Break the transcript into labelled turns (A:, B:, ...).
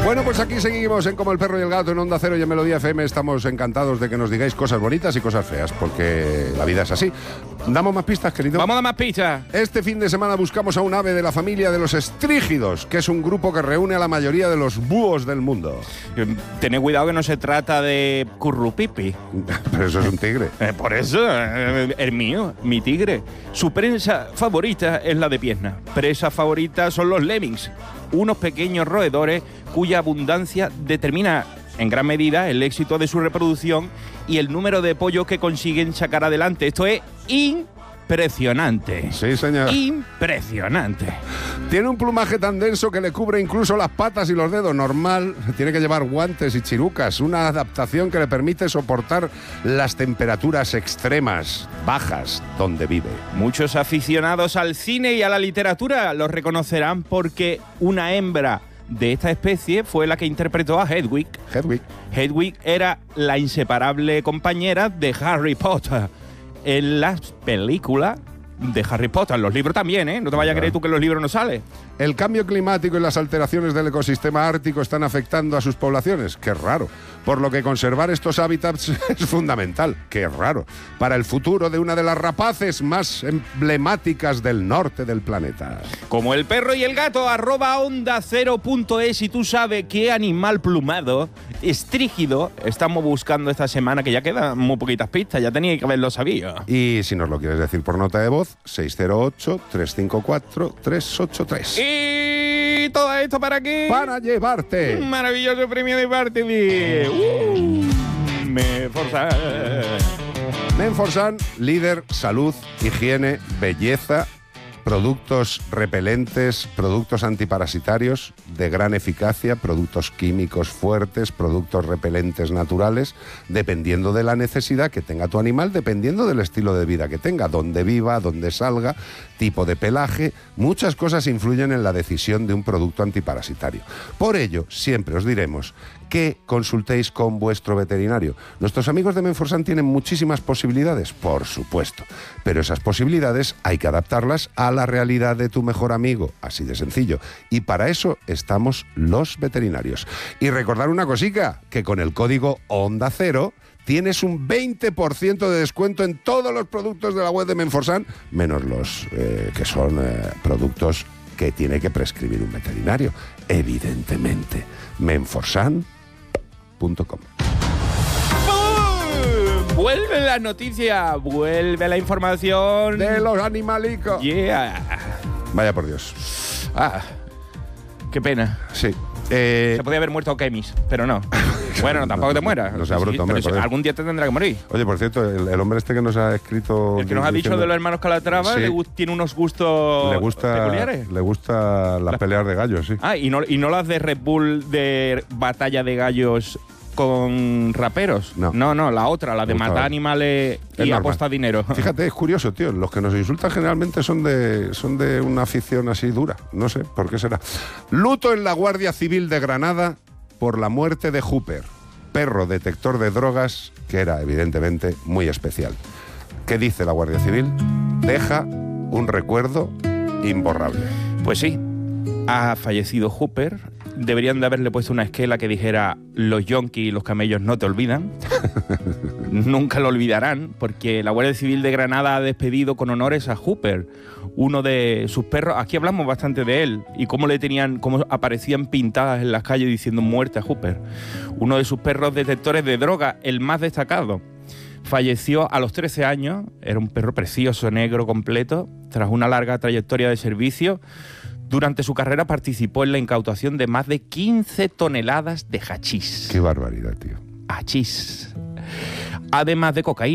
A: Bueno, pues aquí seguimos en Como el Perro y el Gato en Onda Cero y en Melodía FM. Estamos encantados de que nos digáis cosas bonitas y cosas feas, porque la vida es así. ¿Damos más pistas, querido?
B: Vamos a dar más pistas.
A: Este fin de semana buscamos a un ave de la familia de los estrígidos, que es un grupo que reúne a la mayoría de los búhos del mundo.
B: Tened cuidado que no se trata de currupipi.
A: Pero eso es un tigre.
B: Por eso, el mío, mi tigre. Su presa favorita es la de pierna. Presa favorita son los lemmings, unos pequeños roedores cuya abundancia determina en gran medida el éxito de su reproducción y el número de pollos que consiguen sacar adelante. Esto es impresionante.
A: Sí, señor.
B: Impresionante.
A: Tiene un plumaje tan denso que le cubre incluso las patas y los dedos. Normal, tiene que llevar guantes y chirucas. Una adaptación que le permite soportar las temperaturas extremas, bajas, donde vive.
B: Muchos aficionados al cine y a la literatura los reconocerán porque una hembra de esta especie fue la que interpretó a Hedwig. Hedwig era la inseparable compañera de Harry Potter en las películas de Harry Potter. Los libros también, ¿eh? No te vayas a creer tú que en los libros no sale.
A: El cambio climático y las alteraciones del ecosistema ártico están afectando a sus poblaciones. Qué raro. Por lo que conservar estos hábitats es fundamental. Qué raro. Para el futuro de una de las rapaces más emblemáticas del norte del planeta.
B: Como el perro y el gato, @onda0.es. Y tú sabes qué animal plumado, estrígido, estamos buscando esta semana, que ya quedan muy poquitas pistas. Ya tenía que haberlo sabido.
A: Y si nos lo quieres decir por nota de voz, 608-354-383.
B: ¿Y todo esto para qué?
A: Para llevarte
B: un maravilloso premio de parte de Menforsan.
A: Menforsan, líder, salud, higiene, belleza, productos repelentes, productos antiparasitarios de gran eficacia, productos químicos fuertes, productos repelentes naturales, dependiendo de la necesidad que tenga tu animal, dependiendo del estilo de vida que tenga, dónde viva, dónde salga, tipo de pelaje. Muchas cosas influyen en la decisión de un producto antiparasitario. Por ello, siempre os diremos que consultéis con vuestro veterinario. Nuestros amigos de Menforsan tienen muchísimas posibilidades, por supuesto, pero esas posibilidades hay que adaptarlas a la realidad de tu mejor amigo, así de sencillo. Y para eso estamos los veterinarios. Y recordar una cosica, que con el código Onda Cero tienes un 20% de descuento en todos los productos de la web de Menforsan, menos los que son productos que tiene que prescribir un veterinario, evidentemente. Menforsan.com.
B: Vuelve la noticia, vuelve la información
A: de los animalicos.
B: Yeah.
A: Vaya por Dios.
B: Qué pena.
A: Sí.
B: Se podía haber muerto Kemis, pero no. Bueno, tampoco te mueras.
A: No sea bruto, hombre.
B: Pero algún día te tendrá que morir.
A: Oye, por cierto, el hombre este que nos ha escrito...
B: El que nos ha dicho de los hermanos Calatrava, sí, tiene unos gustos peculiares.
A: Le gustan las peleas de gallos, sí.
B: Y no las de Red Bull de batalla de gallos con raperos. No, la otra, la de matar animales y apostar dinero.
A: Fíjate, es curioso, tío. Los que nos insultan generalmente son de una afición así dura. No sé por qué será. Luto en la Guardia Civil de Granada por la muerte de Hooper, perro detector de drogas que era evidentemente muy especial. ¿Qué dice la Guardia Civil? Deja un recuerdo imborrable.
B: Pues sí, ha fallecido Hooper. Deberían de haberle puesto una esquela que dijera: los yonkis y los camellos no te olvidan. Nunca lo olvidarán, porque la Guardia Civil de Granada ha despedido con honores a Hooper, uno de sus perros. Aquí hablamos bastante de él y cómo aparecían pintadas en las calles diciendo muerte a Hooper. Uno de sus perros detectores de droga, el más destacado. Falleció a los 13 años, era un perro precioso, negro completo, tras una larga trayectoria de servicio. Durante su carrera participó en la incautación de más de 15 toneladas de hachís.
A: Qué barbaridad, tío.
B: Hachís. Además de cocaína.